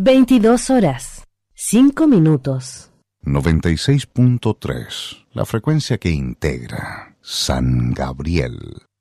22 horas, 5 minutos. 96.3, la frecuencia que integra San Gabriel.